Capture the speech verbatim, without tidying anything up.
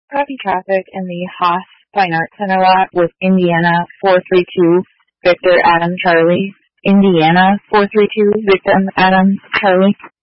Copy traffic in the Haas Fine Arts Center lot with Indiana four three two Victor Adam Charlie. Indiana four three two Victim Adam Charlie.